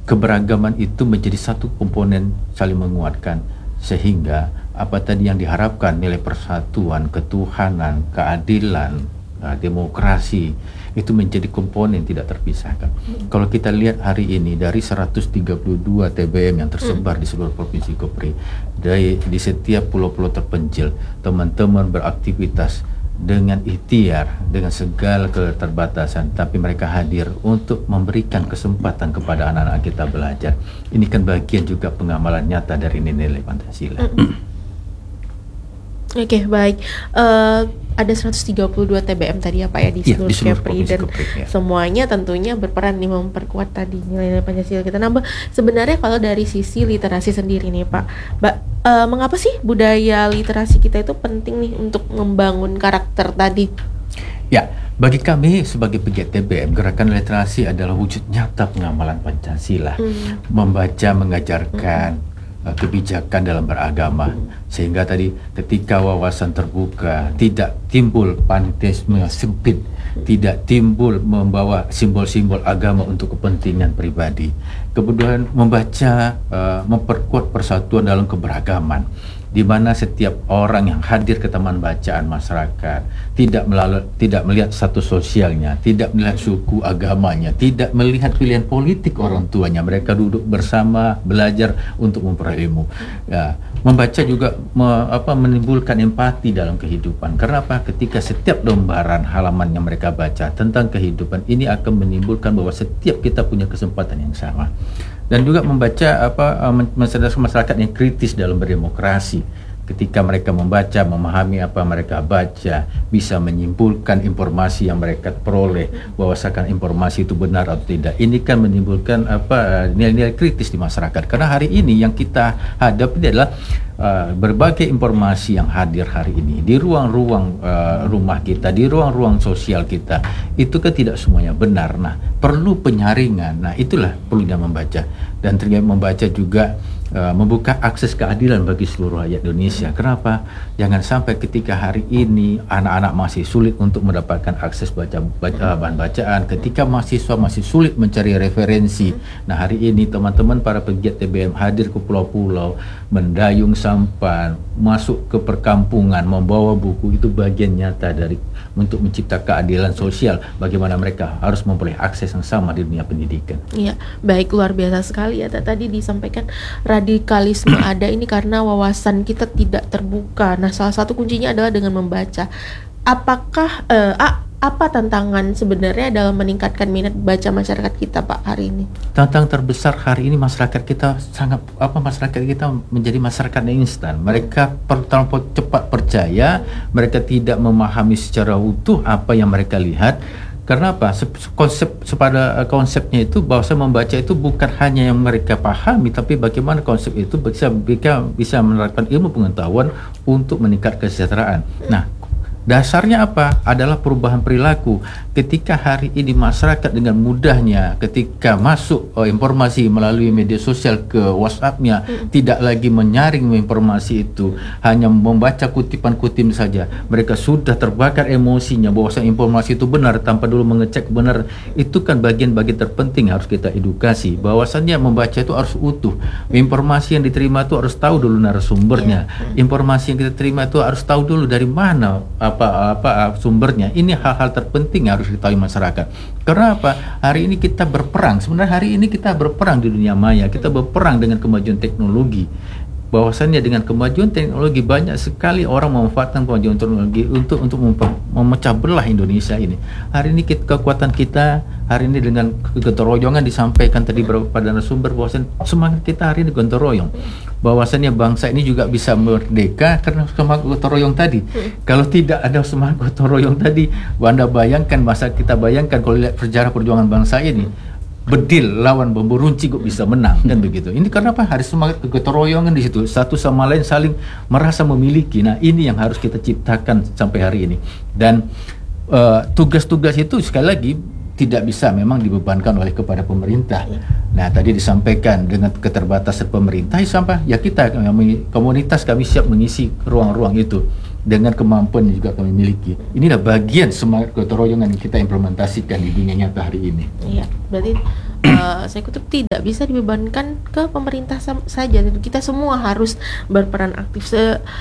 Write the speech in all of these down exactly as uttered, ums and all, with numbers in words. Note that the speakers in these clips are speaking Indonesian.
keberagaman itu menjadi satu komponen saling menguatkan, sehingga apa tadi yang diharapkan, nilai persatuan, ketuhanan, keadilan, uh, demokrasi itu menjadi komponen tidak terpisahkan. Hmm. Kalau kita lihat hari ini dari seratus tiga puluh dua T B M yang tersebar hmm. di seluruh provinsi Kepri, dari di setiap pulau-pulau terpencil, teman-teman beraktivitas dengan ikhtiar, dengan segala keterbatasan, tapi mereka hadir untuk memberikan kesempatan kepada anak-anak kita belajar. Ini kan bagian juga pengamalan nyata dari nilai Pancasila. Hmm. Oke, okay, baik. Uh, ada seratus tiga puluh dua T B M tadi ya Pak ya di seluruh, ya, di seluruh Kepri, dan Kepri, ya. Semuanya tentunya berperan nih memperkuat tadi nilai-nilai Pancasila kita. Nah, sebenarnya kalau dari sisi literasi sendiri nih Pak, Mbak, uh, mengapa sih budaya literasi kita itu penting nih untuk membangun karakter tadi? Ya, bagi kami sebagai pegiat T B M, gerakan literasi adalah wujud nyata pengamalan Pancasila, hmm. membaca, mengajarkan hmm. kebijakan dalam beragama, sehingga tadi ketika wawasan terbuka, tidak timbul fanatisme sempit, tidak timbul membawa simbol-simbol agama untuk kepentingan pribadi. Kemudian membaca uh, memperkuat persatuan dalam keberagaman, di mana setiap orang yang hadir ke taman bacaan masyarakat tidak melalui, tidak melihat status sosialnya, tidak melihat suku agamanya, tidak melihat pilihan politik orang tuanya. Mereka duduk bersama belajar untuk memperoleh ilmu. Ya, membaca juga me, apa, menimbulkan empati dalam kehidupan. Karena apa? Ketika setiap lembaran halaman yang mereka baca tentang kehidupan ini akan menimbulkan bahwa setiap kita punya kesempatan yang sama. Dan juga membaca apa mencerdas masyarakat yang kritis dalam berdemokrasi. Ketika mereka membaca, memahami apa mereka baca, bisa menyimpulkan informasi yang mereka peroleh, bahwasakan informasi itu benar atau tidak. Ini kan menimbulkan apa nilai-nilai kritis di masyarakat. Karena hari ini yang kita hadapi adalah uh, berbagai informasi yang hadir hari ini di ruang-ruang uh, rumah kita, di ruang-ruang sosial kita. Itu kan tidak semuanya benar. Nah, perlu penyaringan. Nah, itulah perlunya membaca. Dan ternyata membaca juga Uh, membuka akses keadilan bagi seluruh rakyat Indonesia. Kenapa? Jangan sampai ketika hari ini anak-anak masih sulit untuk mendapatkan akses baca, baca bahan bacaan, ketika mahasiswa masih sulit mencari referensi. Nah, hari ini teman-teman para pegiat T B M hadir ke pulau-pulau, mendayung sampan, masuk ke perkampungan, membawa buku. Itu bagian nyata dari untuk mencipta keadilan sosial. Bagaimana mereka harus memperoleh akses yang sama di dunia pendidikan. Iya, baik, luar biasa sekali ya. Tadi disampaikan radikalisme ada ini karena wawasan kita tidak terbuka. Nah, salah satu kuncinya adalah dengan membaca. Apakah uh, a, apa tantangan sebenarnya dalam meningkatkan minat baca masyarakat kita Pak hari ini? Tantangan terbesar hari ini masyarakat kita sangat apa masyarakat kita menjadi masyarakat yang instan. Mereka terlalu cepat percaya, mereka tidak memahami secara utuh apa yang mereka lihat. Karena apa? Konsep pada konsepnya itu bahwa saya membaca itu bukan hanya yang mereka pahami, tapi bagaimana konsep itu bisa bisa, bisa menerapkan ilmu pengetahuan untuk meningkatkan kesejahteraan. Nah, dasarnya apa? Adalah perubahan perilaku. Ketika hari ini masyarakat dengan mudahnya ketika masuk oh, informasi melalui media sosial ke WhatsApp-nya, hmm. tidak lagi menyaring informasi itu, hanya membaca kutipan-kutipan saja. Mereka sudah terbakar emosinya bahwa informasi itu benar tanpa dulu mengecek benar. Itu kan bagian-bagian terpenting harus kita edukasi. Bahwasannya membaca itu harus utuh. Informasi yang diterima itu harus tahu dulu narasumbernya. Informasi yang kita terima itu harus tahu dulu dari mana apa apa sumbernya. Ini hal-hal terpenting yang harus diketahui masyarakat. Karena apa? Hari ini kita berperang. Sebenarnya hari ini kita berperang di dunia maya. Kita berperang dengan kemajuan teknologi. Bahwasannya dengan kemajuan teknologi banyak sekali orang memanfaatkan kemajuan teknologi untuk untuk memecah belah Indonesia ini. Hari ini kita, kekuatan kita hari ini dengan kegotong-royongan disampaikan tadi pada narasumber bahwasan semangat kita hari ini gotong royong. Bahwasannya bangsa ini juga bisa merdeka karena semangat gotong royong tadi. Hmm. Kalau tidak ada semangat gotong royong tadi, Anda bayangkan masa kita bayangkan kalau lihat sejarah perjuangan bangsa ini, bedil lawan bambu runcing kok bisa menang kan begitu. Ini karena apa? Hari semangat kegotong royongan di situ, satu sama lain saling merasa memiliki. Nah, ini yang harus kita ciptakan sampai hari ini. Dan uh, tugas-tugas itu sekali lagi tidak bisa memang dibebankan oleh kepada pemerintah. Nah, tadi disampaikan dengan keterbatasan pemerintah sampai ya kita kami, komunitas kami siap mengisi ruang-ruang itu dengan kemampuan yang juga kami miliki. Inilah bagian semangat gotong royongan yang kita implementasikan di dunia nyata hari ini. Iya, berarti uh, saya kutip tidak bisa dibebankan ke pemerintah sam- saja. Kita semua harus berperan aktif.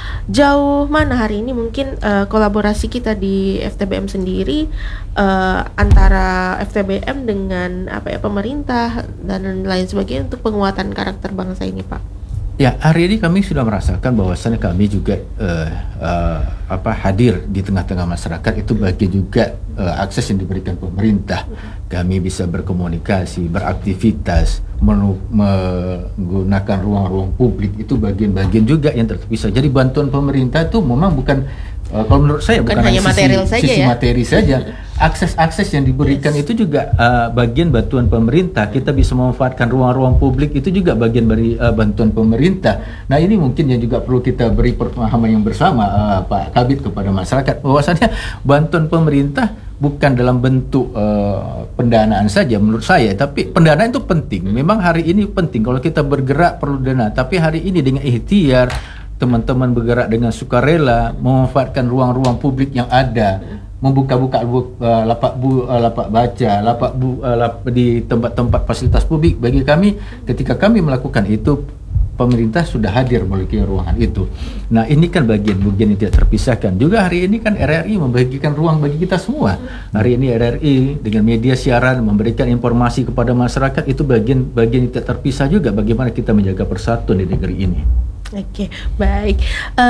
Sejauh mana hari ini mungkin uh, kolaborasi kita di F T B M sendiri uh, antara F T B M dengan apa ya pemerintah dan lain sebagainya untuk penguatan karakter bangsa ini, Pak? Ya, hari ini kami sudah merasakan bahwasannya kami juga uh, uh, apa hadir di tengah-tengah masyarakat, itu bagian juga uh, akses yang diberikan pemerintah. Kami bisa berkomunikasi, beraktivitas, menu- menggunakan ruang-ruang publik, itu bagian-bagian juga yang terpisah. Jadi bantuan pemerintah itu memang bukan uh, kalau menurut saya bukan, bukan hanya sisi, material saja sisi ya. materi saja. Akses-akses yang diberikan yes. itu juga uh, bagian bantuan pemerintah. Kita bisa memanfaatkan ruang-ruang publik, itu juga bagian dari uh, bantuan pemerintah. Nah, ini mungkin yang juga perlu kita beri pemahaman yang bersama uh, Pak Kabid kepada masyarakat, bahwasannya bantuan pemerintah bukan dalam bentuk uh, pendanaan saja menurut saya, tapi pendanaan itu penting. Memang hari ini penting, kalau kita bergerak perlu dana, tapi hari ini dengan ikhtiar teman-teman bergerak dengan sukarela, memanfaatkan ruang-ruang publik yang ada, membuka-buka uh, lapak bu, uh, lapak baca, lapak bu, uh, lap, di tempat-tempat fasilitas publik. Bagi kami, ketika kami melakukan itu, pemerintah sudah hadir memiliki ruangan itu. Nah, ini kan bagian-bagian yang tidak terpisahkan. Juga hari ini kan R R I membagikan ruang bagi kita semua. Hari ini R R I dengan media siaran memberikan informasi kepada masyarakat, itu bagian-bagian yang tidak terpisah juga bagaimana kita menjaga persatuan di negeri ini. Oke, baik.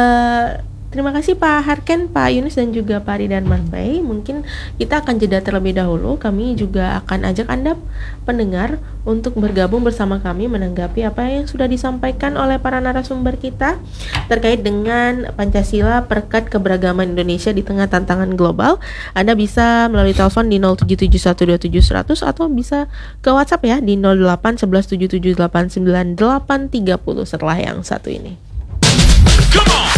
Uh, terima kasih Pak Harken, Pak Yunus, dan juga Pak Ridan Marbay. Mungkin kita akan jeda terlebih dahulu. Kami juga akan ajak Anda pendengar untuk bergabung bersama kami menanggapi apa yang sudah disampaikan oleh para narasumber kita terkait dengan Pancasila Perekat Keberagaman Indonesia di tengah tantangan global. Anda bisa melalui telepon di nol tujuh tujuh satu dua tujuh seratus atau bisa ke WhatsApp ya di nol delapan satu satu tujuh tujuh delapan sembilan delapan tiga nol setelah yang satu ini. Come on!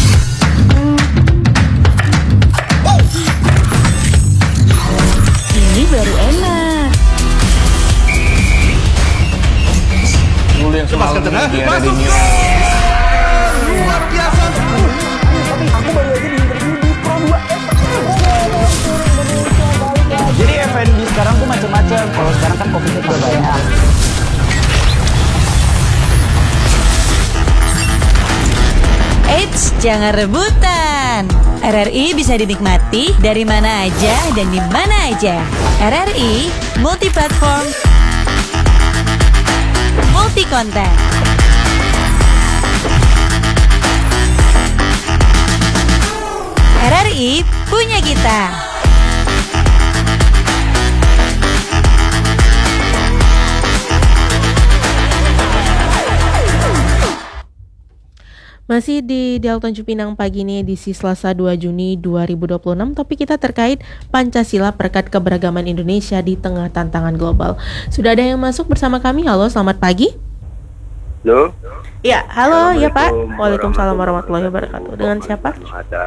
Ini baru enak. Dulu yang semalam dia ada di New luar biasa. Aku baru aja di interview di Pro dua F. Jadi F and B sekarang tuh macam-macam. Kalau sekarang kan Covid-nya juga banyak. Eits, jangan rebutan. R R I bisa dinikmati dari mana aja dan di mana aja. R R I multi platform, multi konten. R R I punya kita. Masih di Dialog Tanjung Pinang pagi ini edisi Selasa dua Juni dua ribu dua puluh enam, topik kita terkait Pancasila Perekat Keberagaman Indonesia di tengah tantangan global. Sudah ada yang masuk bersama kami. Halo, selamat pagi. Halo. Ya, halo ya Pak. Waalaikumsalam warahmatullahi wabarakatuh. Dengan siapa? Ada.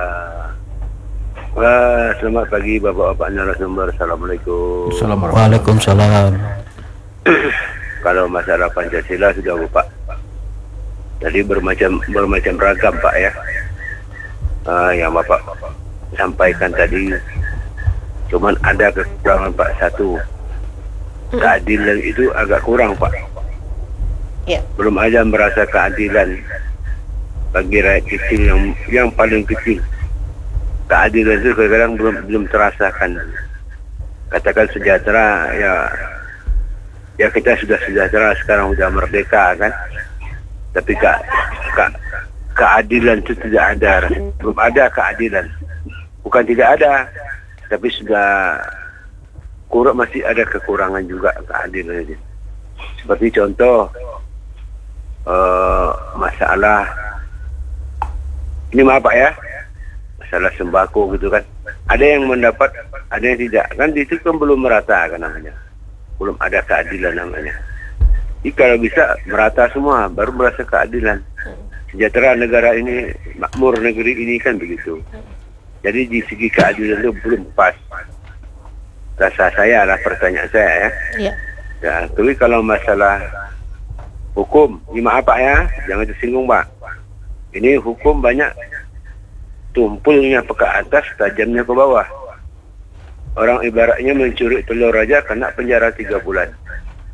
Wah, selamat pagi Bapak-bapak narasumber. Assalamualaikum. Assalamualaikum. Waalaikumsalam. Kalau masalah Pancasila sudah Bapak. Jadi bermacam bermacam ragam Pak ya. Uh, yang Bapak sampaikan tadi, cuman ada kekurangan Pak satu. Keadilan itu agak kurang Pak. Ya. Belum aja merasa keadilan bagi rakyat kecil yang yang paling kecil. Keadilan itu kadang-kadang belum belum terasakan. Katakan sejahtera ya, ya kita sudah sejahtera sekarang sudah merdeka kan. Tapi ke, ke, keadilan itu tidak ada, belum ada keadilan. Bukan tidak ada, tapi sudah kurang, masih ada kekurangan juga keadilan itu. Seperti contoh uh, masalah ini maaf Pak ya, masalah sembako gitu kan. Ada yang mendapat, ada yang tidak. Kan itu kan belum merata kan namanya, belum ada keadilan namanya. Jadi kalau bisa merata semua, baru merasa keadilan. Sejahtera negara ini, makmur negeri ini kan begitu. Jadi di segi keadilan itu belum pas. Rasa saya lah, pertanyaan saya ya. Iya. Ya, tapi kalau masalah hukum, ini maaf Pak ya, jangan tersinggung Pak. Ini hukum banyak tumpulnya ke atas, tajamnya ke bawah. Orang ibaratnya mencuri telur aja kena penjara tiga bulan.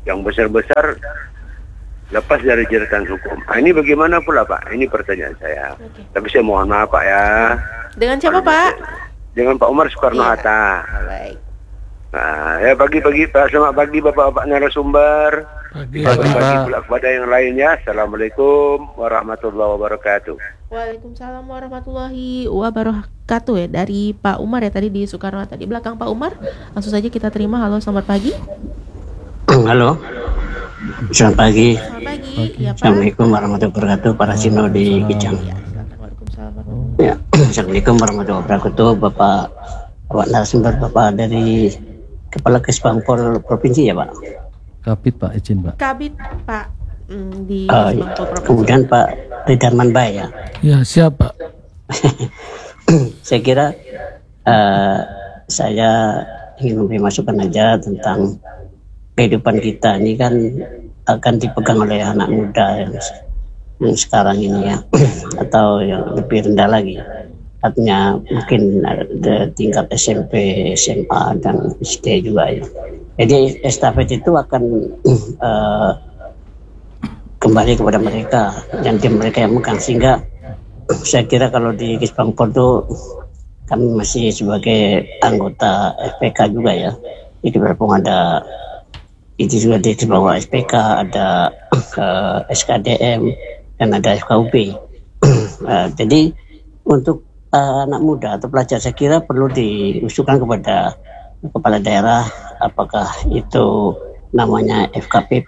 yang besar-besar lepas dari jeratan hukum. Nah, ini bagaimana pula Pak? Ini pertanyaan saya. Okay. Tapi saya mohon maaf Pak ya. Dengan siapa Pak? Dengan Pak Umar Soekarno-Hatta. Iya. Baik. Nah, ya pagi-pagi Pak, selamat pagi Bapak-bapak narasumber. Pagi, pagi, pagi pagi pula kepada yang lainnya. Assalamualaikum warahmatullahi wabarakatuh. Waalaikumsalam warahmatullahi wabarakatuh ya, dari Pak Umar ya tadi di Soekarno-Hatta. Di belakang Pak Umar, langsung saja kita terima. Halo, selamat pagi. Halo. Selamat pagi. Selamat pagi. Ya, Pak. Assalamualaikum warahmatullahi wabarakatuh. Para Sino di Kijang. Ya, Waalaikumsalam. Ya, Assalamualaikum warahmatullahi wabarakatuh. Bapak Bapak narasumber, Bapak dari Kepala Kesbangpol Provinsi ya Pak? Kabit Pak, izin Pak. Kabit Pak mm, di uh, Kesbangpol Provinsi. Kemudian Pak Ridarman Bay ya? Ya siap Pak. Saya kira uh, saya ingin memberi masukan aja tentang kehidupan kita ini kan akan dipegang oleh anak muda yang, yang sekarang ini ya, atau yang lebih rendah lagi. Artinya mungkin ada tingkat S M P, S M A dan S D juga ya. Jadi estafet itu akan uh, kembali kepada mereka dan tim mereka yang megang, sehingga saya kira kalau di Kesbangpol itu kami masih sebagai anggota F P K juga ya. Jadi berhubung ada itu juga di bawah S P K, ada uh, S K D M dan ada F K U B. uh, jadi untuk Uh, anak muda atau pelajar saya kira perlu diusulkan kepada kepala daerah, apakah itu namanya F K P P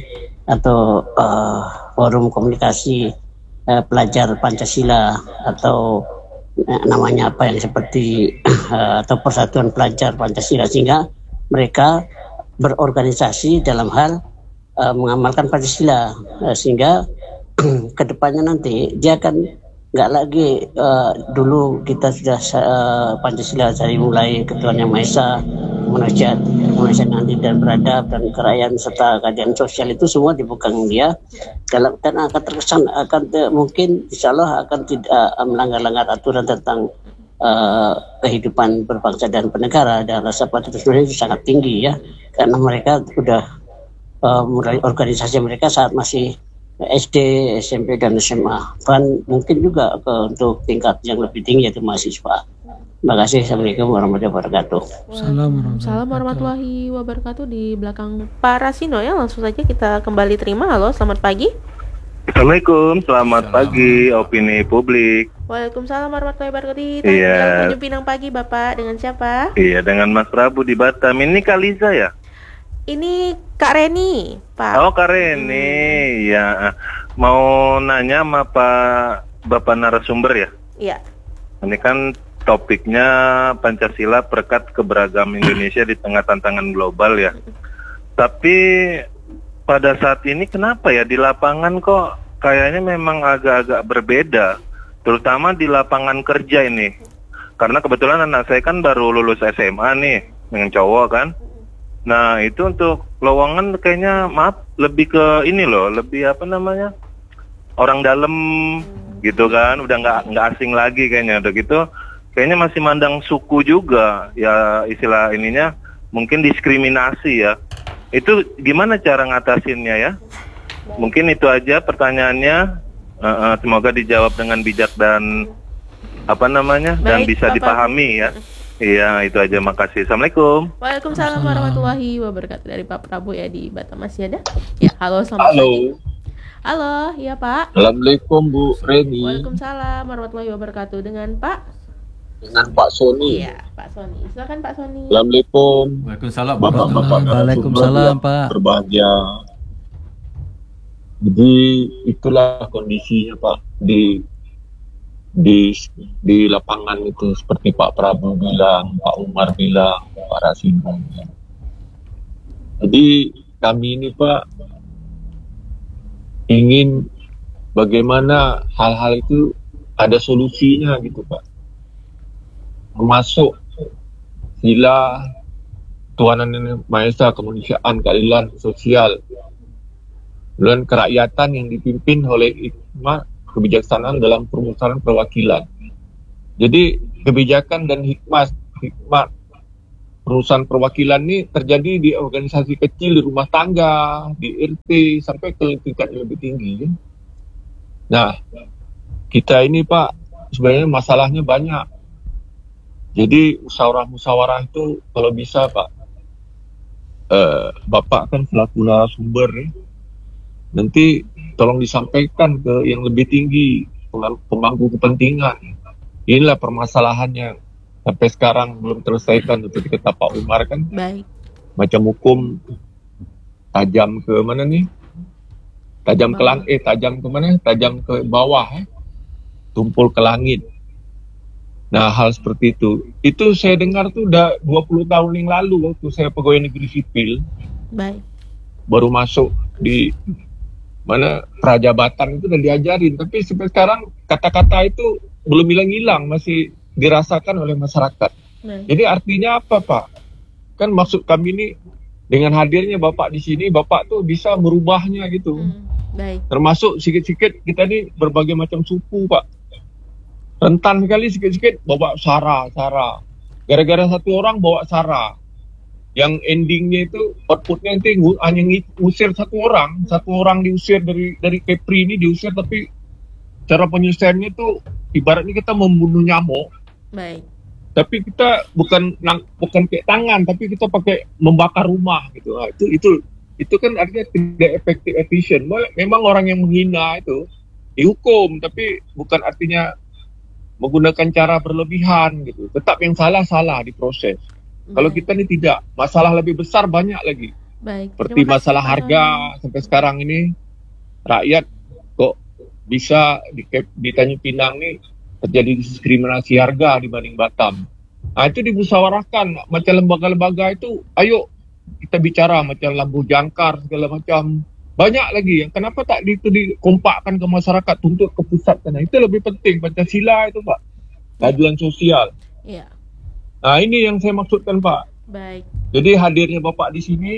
atau uh, forum komunikasi uh, pelajar Pancasila, atau uh, namanya apa yang seperti uh, atau persatuan pelajar Pancasila, sehingga mereka berorganisasi dalam hal uh, mengamalkan Pancasila, uh, sehingga kedepannya nanti dia akan nggak lagi uh, dulu kita sudah uh, Pancasila dari mulai Ketuhanan Yang Maha Esa, manusia manusia nanti dan beradab dan kerakyatan serta keadilan sosial, itu semua dipegang dia dalam, dan akan terkesan akan te, mungkin insya Allah akan tidak uh, melanggar-langgar aturan tentang uh, kehidupan berbangsa dan bernegara, dan rasa patriotisme itu sangat tinggi ya, karena mereka sudah uh, mulai organisasi mereka saat masih S D, S M P dan S M A, kan mungkin juga ke untuk tingkat yang lebih tinggi yaitu mahasiswa. Terima kasih. Assalamualaikum warahmatullahi wabarakatuh. Waalaikumsalam warahmatullahi wabarakatuh. Di belakang Pak Rasino ya, langsung saja kita kembali terima. Halo, selamat pagi. Assalamualaikum, selamat pagi opini publik. Waalaikumsalam warahmatullahi wabarakatuh. Iya. Tanjung Pinang pagi Bapak, dengan siapa? Iya, dengan Mas Prabu di Batam. Ini Kak Liza ya? Ini Kak Reni, Pak. Oh, Kak Reni, hmm. ya. Mau nanya sama Pak Bapak narasumber ya? Iya. Ini kan topiknya Pancasila perekat keberagaman Indonesia di tengah tantangan global ya. Tapi pada saat ini kenapa ya di lapangan kok kayaknya memang agak-agak berbeda, terutama di lapangan kerja ini. Karena kebetulan anak saya kan baru lulus S M A nih, dengan cowok kan. Nah itu untuk lowongan kayaknya maaf lebih ke ini loh, lebih apa namanya, orang dalam gitu kan, udah nggak nggak asing lagi kayaknya, udah gitu kayaknya masih mandang suku juga ya, istilah ininya mungkin diskriminasi ya. Itu gimana cara ngatasinnya ya? Mungkin itu aja pertanyaannya. Uh, uh, semoga dijawab dengan bijak dan apa namanya Baik, dan bisa Bapak. Dipahami ya. Iya, itu aja. Makasih. Assalamualaikum. Waalaikumsalam warahmatullahi wabarakatuh. Dari Pak Prabu ya di Batam, masih ada? Ya, halo, selamat halo. pagi. Halo, iya Pak. Assalamualaikum Bu Reni. Waalaikumsalam warahmatullahi wabarakatuh. Dengan Pak? Dengan Pak Sony. Iya, Pak Sony. Silakan Pak Sony. Assalamualaikum. Waalaikumsalam. Bapak-bapak. Waalaikumsalam Pak. Berbahagia. Jadi itulah kondisinya Pak di di di lapangan itu, seperti Pak Prabu bilang, Pak Umar bilang, Pak Rasino bilang. Jadi kami ini Pak ingin bagaimana hal-hal itu ada solusinya gitu Pak, termasuk sila Tuhanan Yang Maha Esa, kemanusiaan, keadilan sosial, dan kerakyatan yang dipimpin oleh hikmah kebijaksanaan dalam permusyawaratan perwakilan. Jadi kebijakan dan hikmah hikmah perusahaan perwakilan ini terjadi di organisasi kecil, di rumah tangga, di R T, sampai ke tingkat yang lebih tinggi. Nah, kita ini Pak, sebenarnya masalahnya banyak. Jadi musyawarah-musyawarah itu kalau bisa Pak, eh, Bapak kan selaku narasumber nih, nanti tolong disampaikan ke yang lebih tinggi, pemangku kepentingan. Inilah permasalahannya sampai sekarang belum terselesaikan. Seperti kata Pak Umar kan, Baik. macam hukum tajam ke mana nih? Tajam ke langit, eh tajam ke mana? Tajam ke bawah, eh? Tumpul ke langit. Nah, hal seperti itu. Itu saya dengar tuh udah dua puluh tahun yang lalu waktu saya pegawai negeri sipil. Baik. Baru masuk di mana prajabatan itu udah diajarin. Tapi sampai sekarang kata-kata itu belum hilang-hilang, masih dirasakan oleh masyarakat. Baik. Jadi artinya apa Pak? Kan maksud kami ini dengan hadirnya Bapak di sini, Bapak tuh bisa merubahnya gitu. Hmm. Baik. Termasuk sikit-sikit kita ini berbagai macam suku Pak. Rentan sekali sikit-sikit bawa sara, sara. Gara-gara satu orang bawa sara. Yang endingnya itu outputnya nanti ngu- hanya ngusir satu orang, satu orang diusir dari dari Kepri ini diusir, tapi cara penyelesaiannya itu ibaratnya kita membunuh nyamuk. Baik. Tapi kita bukan nang, bukan pakai tangan, tapi kita pakai membakar rumah gitu. Nah, itu itu itu kan artinya tidak efektif, efisien. Memang orang yang menghina itu dihukum, tapi bukan artinya menggunakan cara berlebihan gitu. Tetap yang salah salah diproses. Baik. Kalau kita ini tidak, masalah lebih besar banyak lagi. Baik. Seperti Terima kasih, masalah Pak harga Sony. sampai sekarang ini rakyat kok bisa di, di Tanjung Pinang nih terjadi diskriminasi harga dibanding Batam. Nah itu dimusyawarahkan macam lembaga-lembaga itu, ayo kita bicara macam lampu jangkar segala macam. Banyak lagi yang kenapa tak itu dikompakkan ke masyarakat, tuntut ke pusat sana. Itu lebih penting Pancasila itu Pak. Keadilan sosial. Iya. Nah ini yang saya maksudkan Pak. Baik. Jadi hadirnya Bapak di sini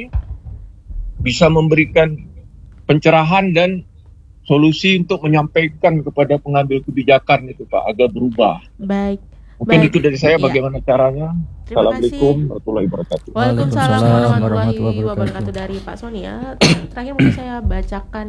bisa memberikan pencerahan dan solusi untuk menyampaikan kepada pengambil kebijakan itu Pak agar berubah. Baik. Mungkin Baik. itu dari saya Iya. bagaimana caranya. Terima Assalamualaikum kasih. warahmatullahi wabarakatuh. Waalaikumsalam Waalaikumsalam warahmatullahi warahmatullahi wabarakatuh dari Pak Sony ya. Terakhir mungkin saya bacakan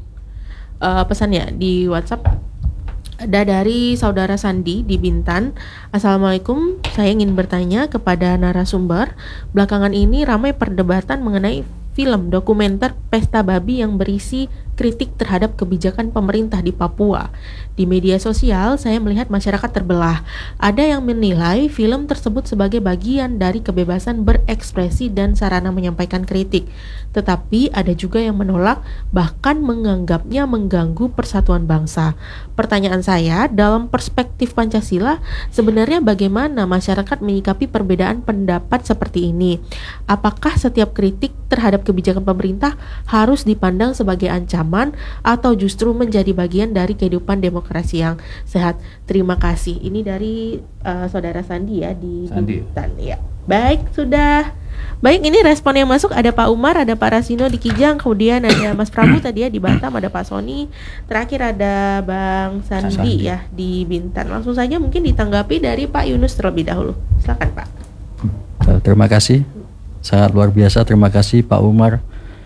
uh, pesannya di WhatsApp. Ada dari saudara Sandi di Bintan. Assalamualaikum, saya ingin bertanya kepada narasumber. Belakangan ini ramai perdebatan mengenai film dokumenter Pesta Babi yang berisi kritik terhadap kebijakan pemerintah di Papua. Di media sosial, saya melihat masyarakat terbelah. Ada yang menilai film tersebut sebagai bagian dari kebebasan berekspresi dan sarana menyampaikan kritik. Tetapi ada juga yang menolak, bahkan menganggapnya mengganggu persatuan bangsa. Pertanyaan saya, dalam perspektif Pancasila, sebenarnya bagaimana masyarakat menyikapi perbedaan pendapat seperti ini? Apakah setiap kritik terhadap kebijakan pemerintah harus dipandang sebagai ancaman atau justru menjadi bagian dari kehidupan demokrasi yang sehat? Terima kasih. Ini dari uh, saudara Sandi ya di Sandi. Bintan ya. Baik, sudah. Baik, ini respon yang masuk ada Pak Umar, ada Pak Rasino di Kijang, kemudian ada Mas Prabu tadi ya di Batam, ada Pak Sony, terakhir ada Bang Sandi, Sandi. ya di Bintan. Langsung saja mungkin ditanggapi dari Pak Yunus terlebih dahulu. Silakan Pak. Terima kasih. Sangat luar biasa. Terima kasih Pak Umar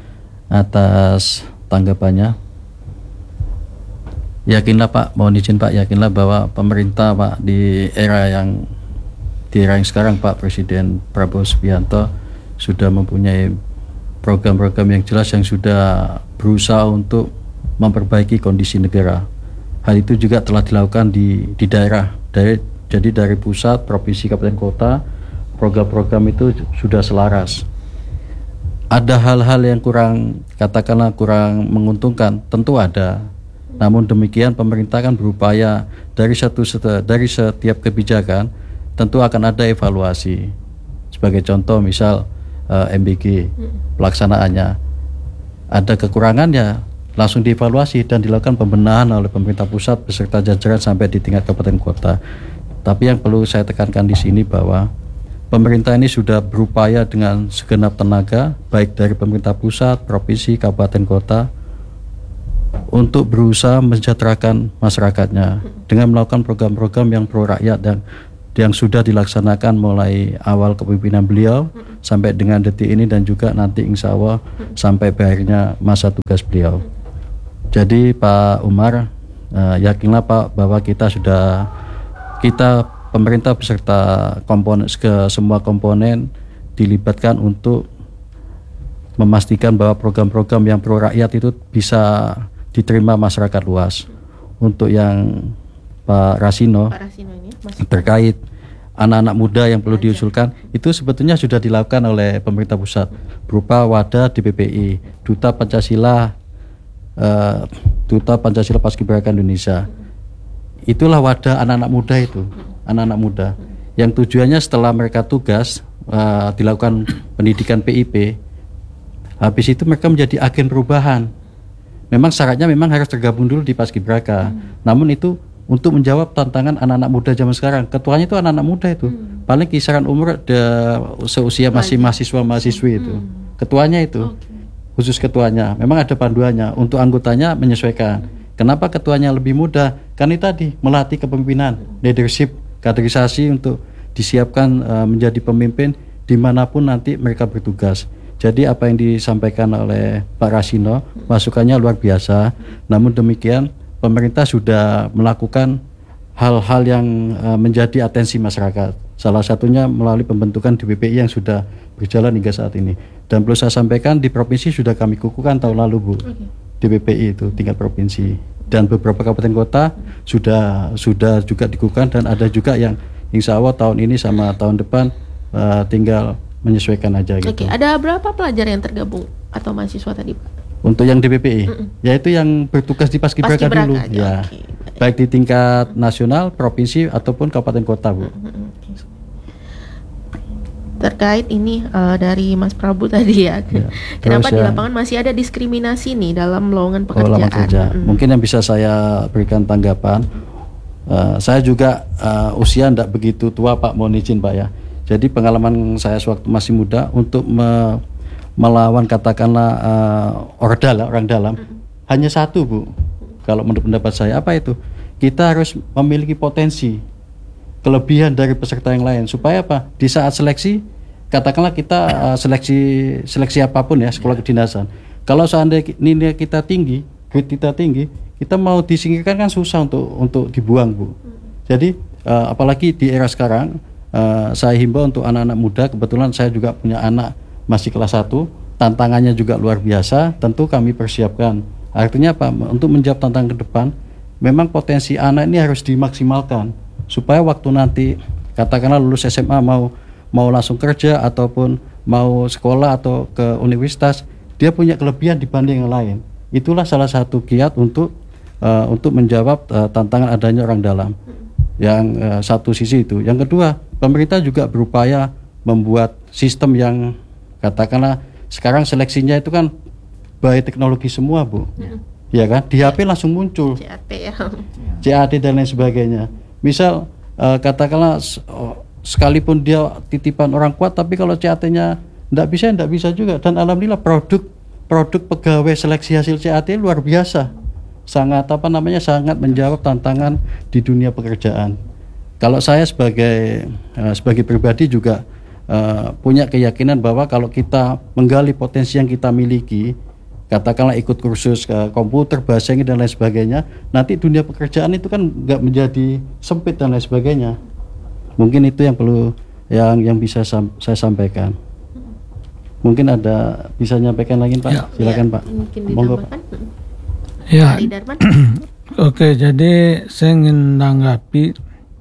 atas tanggapannya. Yakinlah Pak, mohon izin Pak, yakinlah bahwa pemerintah Pak di era yang di era yang sekarang Pak Presiden Prabowo Subianto sudah mempunyai program-program yang jelas yang sudah berusaha untuk memperbaiki kondisi negara. Hal itu juga telah dilakukan di di daerah. Dari, jadi dari pusat, provinsi, kabupaten, kota, program-program itu sudah selaras. Ada hal-hal yang kurang, katakanlah kurang menguntungkan, tentu ada. Namun demikian pemerintah kan berupaya dari satu dari setiap kebijakan tentu akan ada evaluasi. Sebagai contoh misal uh, M B G pelaksanaannya ada kekurangan ya langsung dievaluasi dan dilakukan pembenahan oleh pemerintah pusat beserta jajaran sampai di tingkat kabupaten kota. Tapi yang perlu saya tekankan di sini bahwa pemerintah ini sudah berupaya dengan segenap tenaga baik dari pemerintah pusat, provinsi, kabupaten kota untuk berusaha mensejahterakan masyarakatnya dengan melakukan program-program yang pro rakyat dan yang sudah dilaksanakan mulai awal kepemimpinan beliau hmm. sampai dengan detik ini, dan juga nanti insya Allah hmm. sampai berakhirnya masa tugas beliau. Jadi Pak Umar, uh, yakinlah Pak bahwa kita sudah, kita pemerintah beserta komponen, ke semua komponen dilibatkan untuk memastikan bahwa program-program yang pro rakyat itu bisa diterima masyarakat luas. Untuk yang Pak Rasino, Pak Rasino ini, terkait anak-anak muda yang perlu diusulkan, itu sebetulnya sudah dilakukan oleh pemerintah pusat berupa wadah D P P I, Duta Pancasila, uh, Duta Pancasila Paskibraka Indonesia. Itulah wadah anak-anak muda itu, anak-anak muda yang tujuannya setelah mereka tugas uh, dilakukan pendidikan P I P, habis itu mereka menjadi agen perubahan. Memang syaratnya memang harus tergabung dulu di Paskibraka, hmm. namun itu untuk menjawab tantangan anak-anak muda zaman sekarang. Ketuanya itu anak-anak muda itu, hmm. paling kisaran umur de, seusia masih mahasiswa-mahasiswi itu. Hmm. Ketuanya itu, okay. khusus ketuanya. Memang ada panduannya. Untuk anggotanya menyesuaikan. Kenapa ketuanya lebih muda? Karena tadi melatih kepemimpinan, leadership, kaderisasi untuk disiapkan uh, menjadi pemimpin dimanapun nanti mereka bertugas. Jadi apa yang disampaikan oleh Pak Rasino, masukannya luar biasa. Namun demikian, pemerintah sudah melakukan hal-hal yang uh, menjadi atensi masyarakat. Salah satunya melalui pembentukan D P P I yang sudah berjalan hingga saat ini. Dan perlu saya sampaikan, di provinsi sudah kami kukuhkan tahun lalu, Bu. Okay. D P P I itu tingkat provinsi. Dan beberapa kabupaten kota sudah sudah juga dikukuhkan, dan ada juga yang insya Allah tahun ini sama tahun depan uh, tinggal menyesuaikan aja gitu. Oke, ada berapa pelajar yang tergabung atau mahasiswa tadi, Pak? Untuk yang D P P I, mm-mm. yaitu yang bertugas di Paskibraka dulu, aja, ya, okay. baik di tingkat nasional, provinsi ataupun kabupaten kota, Bu. Mm-hmm. Terkait ini uh, dari Mas Prabu tadi ya, ya. Kenapa Terus, di lapangan ya, masih ada diskriminasi nih dalam lowongan pekerjaan? Oh, kerja. mm. Mungkin yang bisa saya berikan tanggapan, uh, saya juga uh, usia tidak begitu tua, Pak, mohon izin, Pak, ya. Jadi pengalaman saya sewaktu masih muda untuk me, melawan katakanlah uh, orang dalam, orang dalam mm-hmm. hanya satu, Bu. Kalau menurut pendapat saya, apa itu? Kita harus memiliki potensi, kelebihan dari peserta yang lain, supaya apa? Di saat seleksi, katakanlah kita uh, seleksi seleksi apapun ya, sekolah kedinasan. Kalau seandainya nilai kita tinggi, grade kita tinggi, kita mau disingkirkan kan susah untuk untuk dibuang, Bu. Jadi uh, apalagi di era sekarang. Uh, saya himbau untuk anak-anak muda, kebetulan saya juga punya anak masih kelas satu, tantangannya juga luar biasa, tentu kami persiapkan. Artinya apa? Untuk menjawab tantangan ke depan, memang potensi anak ini harus dimaksimalkan, supaya waktu nanti katakanlah lulus S M A mau mau langsung kerja ataupun mau sekolah atau ke universitas, dia punya kelebihan dibanding yang lain. Itulah salah satu kiat untuk uh, untuk menjawab uh, tantangan adanya orang dalam. Yang uh, satu sisi itu. Yang kedua, pemerintah juga berupaya membuat sistem yang katakanlah sekarang seleksinya itu kan by teknologi semua, Bu. Ya, ya kan? Di H P langsung muncul C A T ya. C A T dan lain sebagainya. Misal uh, katakanlah uh, sekalipun dia titipan orang kuat, tapi kalau C A T-nya enggak bisa, enggak bisa juga. Dan alhamdulillah produk produk pegawai seleksi hasil C A T luar biasa. Sangat apa namanya sangat menjawab tantangan di dunia pekerjaan. Kalau saya sebagai uh, sebagai pribadi juga uh, punya keyakinan bahwa kalau kita menggali potensi yang kita miliki, katakanlah ikut kursus ke komputer, bahasa Inggris dan lain sebagainya, nanti dunia pekerjaan itu kan nggak menjadi sempit dan lain sebagainya. Mungkin itu yang perlu yang yang bisa sam- saya sampaikan. Mungkin ada bisa nyampaikan lagi, Pak? Ya. Silakan, ya, Pak. Monggo, Pak. Ya, oke, jadi saya ingin menanggapi,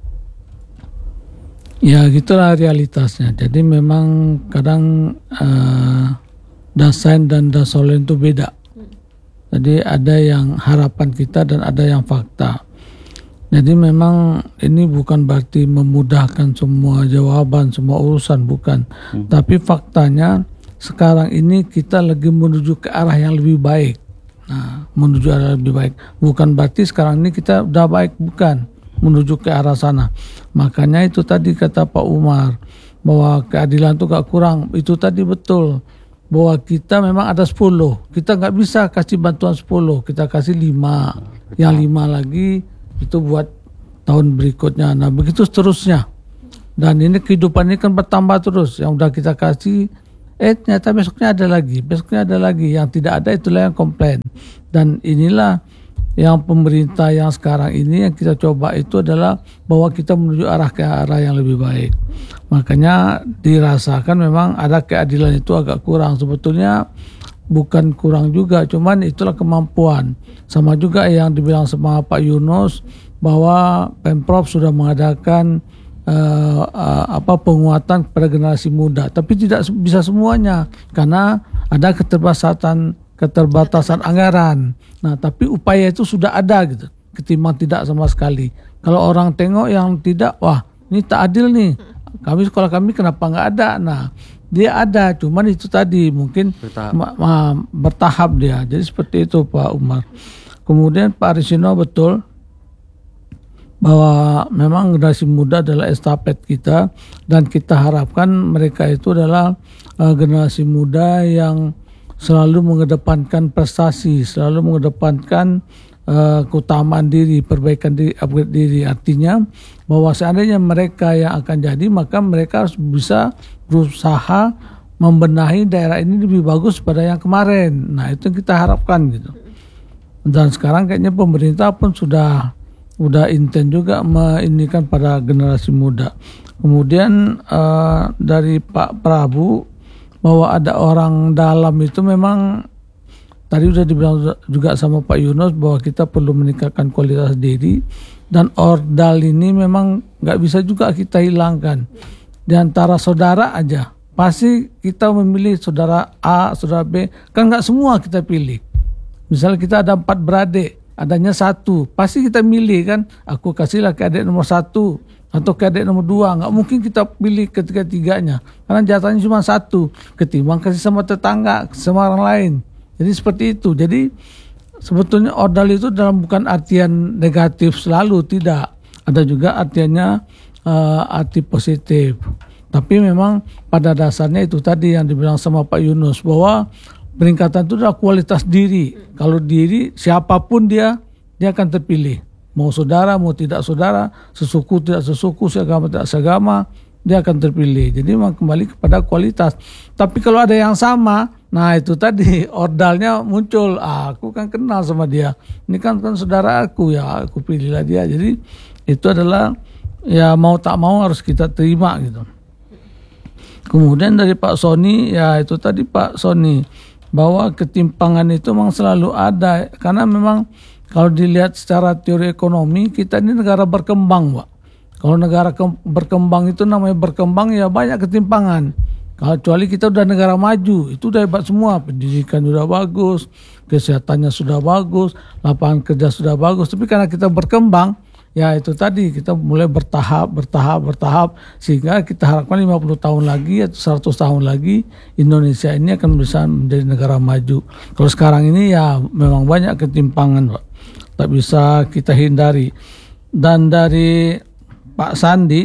ya gitulah realitasnya. Jadi memang kadang uh, dasain dan dasolen itu beda. Jadi ada yang harapan kita dan ada yang fakta. Jadi memang ini bukan berarti memudahkan semua jawaban, semua urusan, bukan. Hmm. Tapi faktanya sekarang ini kita lagi menuju ke arah yang lebih baik. Nah, menuju arah lebih baik. Bukan berarti sekarang ini kita udah baik, bukan. Menuju ke arah sana. Makanya itu tadi kata Pak Umar, bahwa keadilan itu gak kurang. Itu tadi betul. Bahwa kita memang ada sepuluh. Kita gak bisa kasih bantuan sepuluh. Kita kasih lima. Yang lima lagi itu buat tahun berikutnya. Nah, begitu seterusnya. Dan ini kehidupan ini kan bertambah terus. Yang udah kita kasih, eh ternyata besoknya ada lagi, besoknya ada lagi. Yang tidak ada itulah yang komplain. Dan inilah yang pemerintah yang sekarang ini yang kita coba itu adalah bahwa kita menuju arah ke arah yang lebih baik. Makanya dirasakan memang ada keadilan itu agak kurang. Sebetulnya bukan kurang juga, cuman itulah kemampuan. Sama juga yang dibilang sama Pak Yunus bahwa Pemprov sudah mengadakan Uh, uh, apa penguatan kepada generasi muda, tapi tidak bisa semuanya karena ada keterbatasan keterbatasan anggaran. Nah, tapi upaya itu sudah ada gitu, ketimbang tidak sama sekali. Kalau orang tengok yang tidak, wah ini tak adil nih. Kami sekolah kami kenapa nggak ada? Nah, dia ada, cuman itu tadi mungkin bertahap, ma- ma- bertahap dia. Jadi seperti itu Pak Umar. Kemudian Pak Arisino betul bahwa memang generasi muda adalah estafet kita dan kita harapkan mereka itu adalah uh, generasi muda yang selalu mengedepankan prestasi, selalu mengedepankan uh, keutamaan diri, perbaikan diri, upgrade diri. Artinya bahwa seandainya mereka yang akan jadi, maka mereka harus bisa berusaha membenahi daerah ini lebih bagus pada yang kemarin. Nah, itu yang kita harapkan gitu. Dan sekarang kayaknya pemerintah pun sudah udah intent juga meinikan pada generasi muda. Kemudian uh, dari Pak Prabu bahwa ada orang dalam itu memang tadi sudah dibilang juga sama Pak Yunus bahwa kita perlu meningkatkan kualitas diri, dan ordal ini memang nggak bisa juga kita hilangkan. Di antara saudara aja pasti kita memilih saudara A, saudara B, kan nggak semua kita pilih. Misalnya kita ada empat beradik, adanya satu, pasti kita milih kan, aku kasihlah ke adik nomor satu atau ke adik nomor dua. Nggak mungkin kita pilih ketiga-tiganya karena jatahnya cuma satu, ketimbang kasih sama tetangga, sama orang lain. Jadi seperti itu. Jadi sebetulnya ordal itu dalam bukan artian negatif selalu, tidak. Ada juga artiannya uh, arti positif. Tapi memang pada dasarnya itu tadi yang dibilang sama Pak Yunus bahwa peningkatan itu adalah kualitas diri. Kalau diri siapapun dia, dia akan terpilih. Mau saudara, mau tidak saudara, sesuku tidak sesuku, seagama tidak seagama, dia akan terpilih. Jadi memang kembali kepada kualitas. Tapi kalau ada yang sama, nah itu tadi ordalnya muncul. Ah, aku kan kenal sama dia. Ini kan kan saudara aku, ya aku pilihlah dia. Jadi itu adalah ya mau tak mau harus kita terima gitu. Kemudian dari Pak Sony, ya itu tadi Pak Sony, bahwa ketimpangan itu memang selalu ada. Karena memang kalau dilihat secara teori ekonomi, kita ini negara berkembang, Pak. Kalau negara ke- berkembang itu namanya berkembang ya banyak ketimpangan. Kalau kecuali kita udah negara maju, itu udah hebat semua. Pendidikan sudah bagus, kesehatannya sudah bagus, lapangan kerja sudah bagus. Tapi karena kita berkembang, ya itu tadi kita mulai bertahap, bertahap, bertahap. Sehingga kita harapkan lima puluh tahun lagi atau seratus tahun lagi Indonesia ini akan bisa menjadi negara maju. Kalau sekarang ini ya memang banyak ketimpangan, Pak. Tak bisa kita hindari. Dan dari Pak Sandi,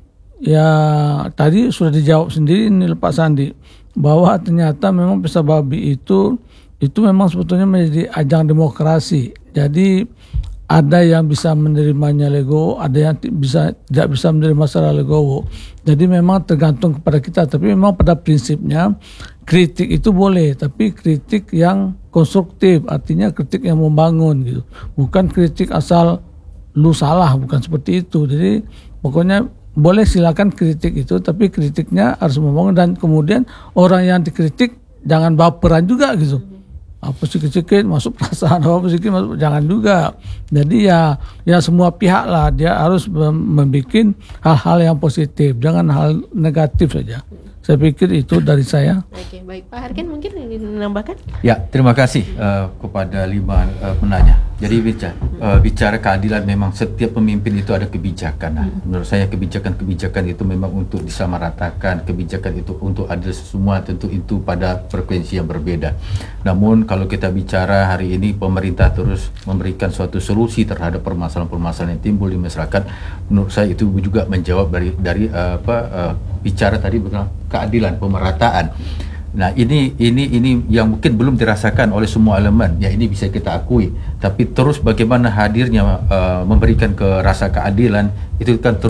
ya tadi sudah dijawab sendiri ini Pak Sandi, bahwa ternyata memang pesta babi itu itu memang sebetulnya menjadi ajang demokrasi. Jadi ada yang bisa menerimanya legowo, ada yang bisa tidak bisa menerima secara legowo. Jadi memang tergantung kepada kita. Tapi memang pada prinsipnya kritik itu boleh, tapi kritik yang konstruktif, artinya kritik yang membangun gitu. Bukan kritik asal lu salah, bukan seperti itu. Jadi pokoknya boleh silakan kritik itu, tapi kritiknya harus membangun, dan kemudian orang yang dikritik jangan baperan juga gitu. Apa sedikit-sedikit masuk perasaan, apa sedikit masuk, jangan juga. Jadi ya ya semua pihak lah dia harus membuat hal-hal yang positif, jangan hal negatif saja. Saya pikir itu dari saya. Oke, baik Pak Harkin mungkin ingin menambahkan? Ya, terima kasih uh, kepada lima uh, penanya. Jadi bicara, uh, bicara keadilan, memang setiap pemimpin itu ada kebijakan. Nah, menurut saya kebijakan-kebijakan itu memang untuk disamaratakan, kebijakan itu untuk adil semua, tentu itu pada frekuensi yang berbeda. Namun kalau kita bicara hari ini pemerintah terus memberikan suatu solusi terhadap permasalahan-permasalahan yang timbul di masyarakat, menurut saya itu juga menjawab dari dari uh, apa uh, bicara tadi tentang keadilan, pemerataan. Nah, ini ini ini yang mungkin belum dirasakan oleh semua elemen. Ya, ini bisa kita akui. Tapi terus bagaimana hadirnya uh, memberikan ke rasa keadilan itu kan terus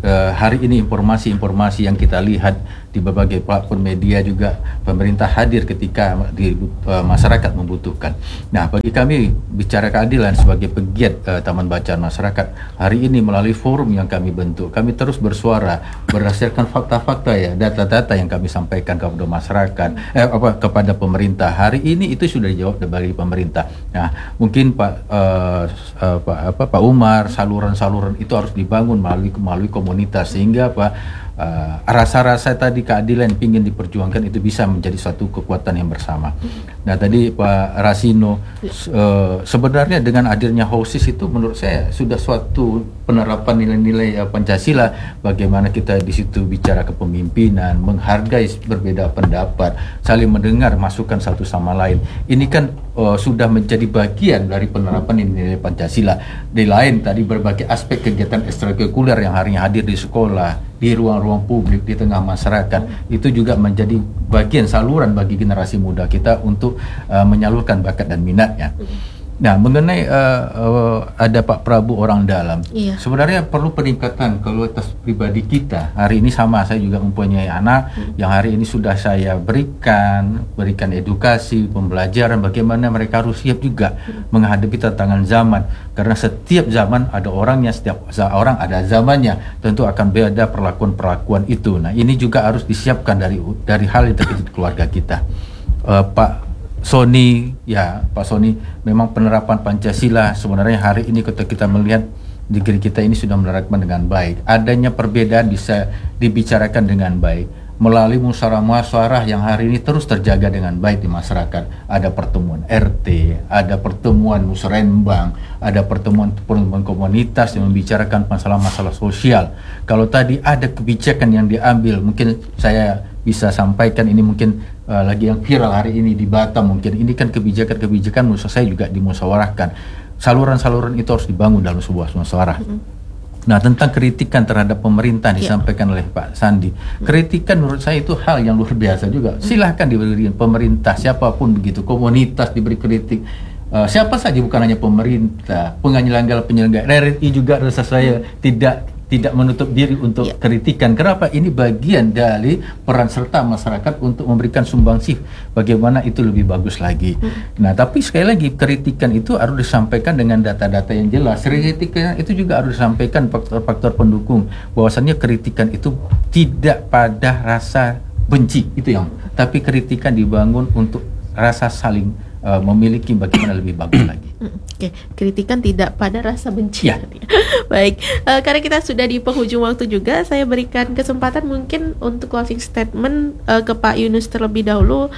uh, hari ini informasi-informasi yang kita lihat di berbagai platform media juga pemerintah hadir ketika di, uh, masyarakat membutuhkan. Nah, bagi kami bicara keadilan sebagai pegiat uh, Taman Bacaan Masyarakat, hari ini melalui forum yang kami bentuk, kami terus bersuara berdasarkan fakta-fakta ya, data-data yang kami sampaikan kepada masyarakat, eh, apa kepada pemerintah. Hari ini itu sudah dijawab dari pemerintah. Nah, mungkin Pak uh, uh, Pak apa Pak Umar, saluran-saluran itu harus dibangun melalui melalui komunitas sehingga Pak Uh, rasa-rasa tadi keadilan yang ingin diperjuangkan itu bisa menjadi suatu kekuatan yang bersama. Nah, tadi Pak Rasino, uh, sebenarnya dengan hadirnya HOSIS itu menurut saya sudah suatu penerapan nilai-nilai uh, Pancasila, bagaimana kita di situ bicara kepemimpinan, menghargai berbeda pendapat, saling mendengar masukan satu sama lain. Ini kan uh, sudah menjadi bagian dari penerapan nilai Pancasila. Di lain tadi berbagai aspek kegiatan ekstrakurikuler yang harinya hadir di sekolah, di ruang-ruang publik, di tengah masyarakat, itu juga menjadi bagian saluran bagi generasi muda kita untuk uh, menyalurkan bakat dan minatnya. Nah, mengenai uh, uh, ada Pak Prabu orang dalam, iya. Sebenarnya perlu peningkatan kualitas pribadi kita. Hari ini sama, saya juga mempunyai anak hmm. yang hari ini sudah saya berikan, berikan edukasi, pembelajaran bagaimana mereka harus siap juga hmm. menghadapi tantangan zaman. Karena setiap zaman ada orangnya, setiap orang ada zamannya. Tentu akan beda perlakuan-perlakuan itu. Nah, ini juga harus disiapkan dari dari hal yang terjadi di keluarga kita. Uh, Pak Sony, ya Pak Sony, memang penerapan Pancasila sebenarnya hari ini ketika kita melihat negeri kita ini sudah menerapkan dengan baik. Adanya perbedaan bisa dibicarakan dengan baik melalui musyawarah-musyawarah yang hari ini terus terjaga dengan baik di masyarakat. Ada pertemuan R T, ada pertemuan musrenbang, ada pertemuan-pertemuan komunitas yang membicarakan masalah-masalah sosial. Kalau tadi ada kebijakan yang diambil, mungkin saya bisa sampaikan ini mungkin uh, lagi yang viral hari ini di Batam, mungkin ini kan kebijakan-kebijakan menurut saya juga dimusyawarahkan. Saluran-saluran itu harus dibangun dalam sebuah musyawarah. Mm-hmm. Nah, tentang kritikan terhadap pemerintah disampaikan yeah. oleh Pak Sandi. Kritikan menurut saya itu hal yang luar biasa juga. Silahkan diberi pemerintah, siapapun begitu, komunitas diberi kritik. Uh, siapa saja, bukan hanya pemerintah, penyelenggara penyelenggara R R I juga rasa saya tidak tidak menutup diri untuk yeah. kritikan. Kenapa? Ini bagian dari peran serta masyarakat untuk memberikan sumbangsih bagaimana itu lebih bagus lagi. Mm. Nah, tapi sekali lagi kritikan itu harus disampaikan dengan data-data yang jelas. Kritikan itu juga harus disampaikan faktor-faktor pendukung. Bahwasannya kritikan itu tidak pada rasa benci, itu yang. Tapi kritikan dibangun untuk rasa saling uh, memiliki bagaimana lebih bagus lagi. Oke, okay. Kritikan tidak pada rasa benci. Ya. Baik, uh, karena kita sudah di penghujung waktu juga, saya berikan kesempatan mungkin untuk closing statement uh, ke Pak Yunus terlebih dahulu.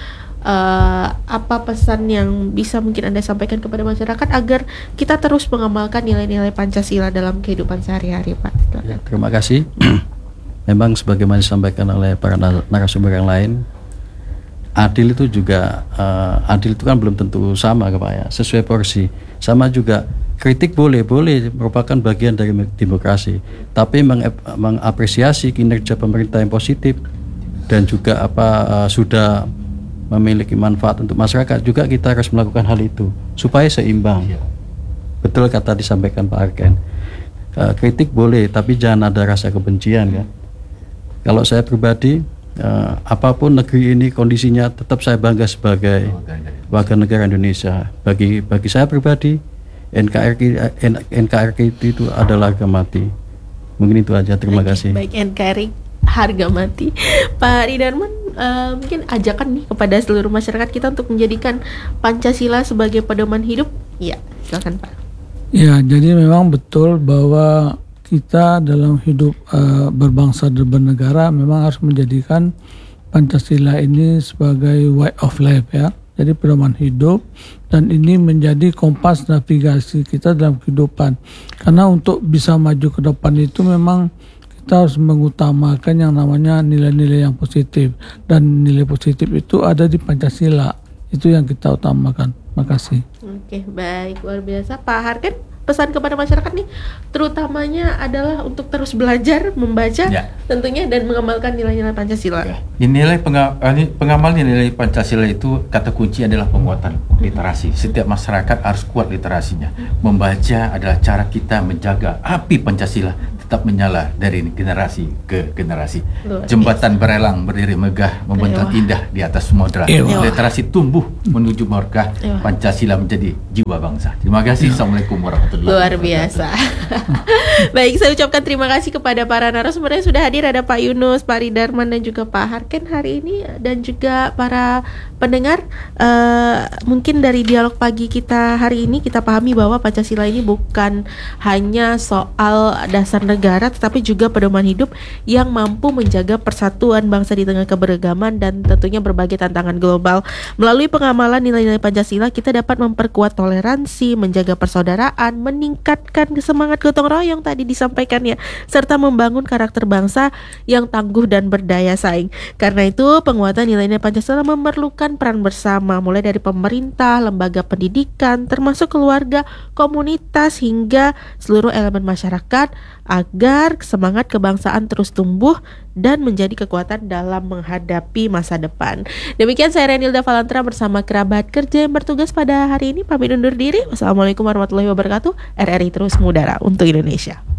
Uh, apa pesan yang bisa mungkin Anda sampaikan kepada masyarakat agar kita terus mengamalkan nilai-nilai Pancasila dalam kehidupan sehari-hari, Pak? Ya, terima kasih. Memang sebagaimana disampaikan oleh para narasumber yang lain, adil itu juga uh, adil itu kan belum tentu sama Pak ya, sesuai porsi. Sama juga kritik boleh boleh merupakan bagian dari demokrasi, tapi meng- mengapresiasi kinerja pemerintah yang positif dan juga apa uh, sudah memiliki manfaat untuk masyarakat juga kita harus melakukan hal itu supaya seimbang. Ya. Betul kata disampaikan Pak Arken. Uh, kritik boleh tapi jangan ada rasa kebencian kan. Kalau saya pribadi, uh, apapun negeri ini kondisinya tetap saya bangga sebagai warga negara Indonesia. Bagi bagi saya pribadi, N K R I N K R I itu adalah harga mati. Mungkin itu aja. Terima Oke, kasih. Baik, N K R I harga mati. Pak Ridarman, uh, mungkin ajakan nih kepada seluruh masyarakat kita untuk menjadikan Pancasila sebagai pedoman hidup. Ya, silakan Pak. Ya, jadi memang betul bahwa kita dalam hidup uh, berbangsa dan bernegara memang harus menjadikan Pancasila ini sebagai way of life ya. Jadi pedoman hidup, dan ini menjadi kompas navigasi kita dalam kehidupan. Karena untuk bisa maju ke depan itu memang kita harus mengutamakan yang namanya nilai-nilai yang positif, dan nilai positif itu ada di Pancasila. Itu yang kita utamakan. Makasih. Oke, baik, luar biasa. Pak Harken? pesan kepada masyarakat nih, terutamanya adalah untuk terus belajar, membaca, ya. tentunya dan mengamalkan nilai-nilai Pancasila. Ya. Nilai penga- pengamal nilai Pancasila itu kata kunci adalah penguatan literasi. Setiap masyarakat harus kuat literasinya. Membaca adalah cara kita menjaga api Pancasila tetap menyala dari generasi ke generasi. Luar Jembatan biasa. Berelang berdiri megah membentang Ewa. indah di atas samudra. Literasi tumbuh menuju markah Pancasila menjadi jiwa bangsa. Terima kasih. Ewa. Assalamualaikum warahmatullahi wabarakatuh. Luar biasa. Baik, saya ucapkan terima kasih kepada para narasumber yang sudah hadir. Ada Pak Yunus, Pak Ridarman dan juga Pak Harken hari ini, dan juga para pendengar. Uh, mungkin dari dialog pagi kita hari ini kita pahami bahwa Pancasila ini bukan hanya soal dasar negara, tetapi juga pedoman hidup yang mampu menjaga persatuan bangsa di tengah keberagaman dan tentunya berbagai tantangan global. Melalui pengamalan nilai-nilai Pancasila, kita dapat memperkuat toleransi, menjaga persaudaraan, meningkatkan semangat gotong royong tadi disampaikan ya, serta membangun karakter bangsa yang tangguh dan berdaya saing. Karena itu, penguatan nilai-nilai Pancasila memerlukan peran bersama, mulai dari pemerintah, lembaga pendidikan, termasuk keluarga, komunitas, hingga seluruh elemen masyarakat, agar semangat kebangsaan terus tumbuh dan menjadi kekuatan dalam menghadapi masa depan. Demikian saya Renilda Valantra bersama kerabat kerja yang bertugas pada hari ini. Pamit undur diri. Wassalamualaikum warahmatullahi wabarakatuh. R R I terus mengudara untuk Indonesia.